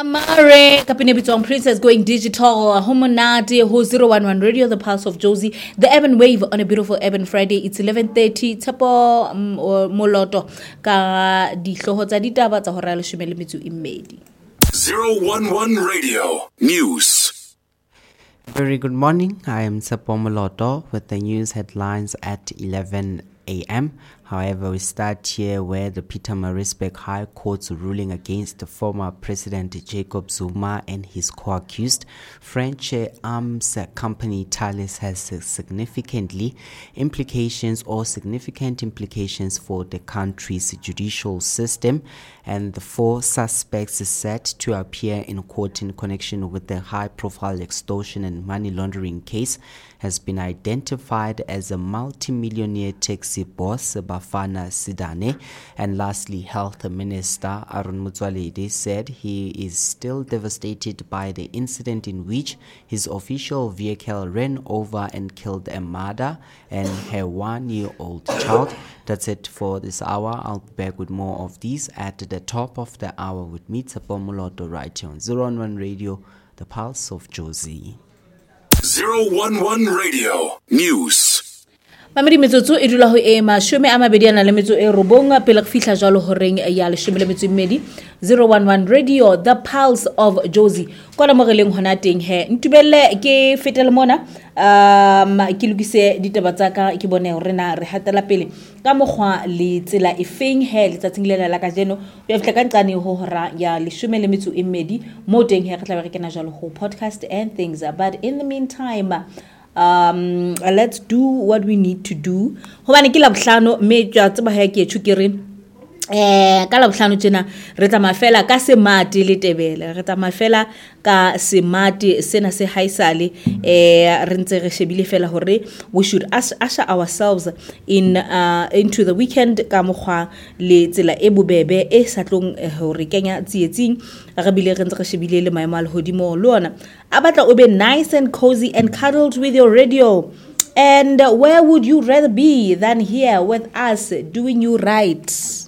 Amare Kapinebitong Princess going digital. Homonati ho 011 Radio, the Pulse of Josie. The Urban Wave on a beautiful Urban Friday. It's 11:30. Tapo moloto ka di hloho tsa ditaba tsa hora le 12 011 Radio News. Very good morning. I am Tsepo Moloto with the news headlines at 11 a.m. However, we start here where the Pietermaritzburg High Court's ruling against the former President Jacob Zuma and his co-accused French arms company Thales has significant implications for the country's judicial system, and the 4 suspects are set to appear in court in connection with the high-profile extortion and money laundering case has been identified as a multi-millionaire taxi boss Bafana Sidane. And lastly, Health Minister Aaron Motsoaledi said he is still devastated by the incident in which his official vehicle ran over and killed a mother and her 1-year-old child. That's it for this hour. I'll be back with more of these at the top of the hour with me, Tsepo Moloto, right here on 011 Radio, the Pulse of Josie. 011 Radio News. Mamedi metsotso e dula ho ema 29 pele go fihla jalo horeng ya 12 011 Radio, the Pulse of Josie. Kona mo releng hona teng he ntubelle ke fetele mona ke lokise ditaba tsa ka ke bone hore na re hatela pele ka mogwa le tsela e feng he letsatsing lela la ka jeno ya fitla ka nqane ho hora ya 12 mo teng he re tla be re kena jalo ho podcast and things, but in the meantime let's do what we need to do. Hobane ke la bohlano me tja tseba ha ke tshukere ka la bohlano tjena re tla mafela ka semati le tebele, re tla mafela ka semati sena se haisale re ntse re shebile fela hore we should usher ourselves into the weekend ka mogwa le tsela e bobebe e sa tlong hore kenya tsietsing re bile re ntse re shebile le maemo a lehodimo le ona a batla o be nice and cozy and cuddled with your radio. And where would you rather be than here with us doing you right?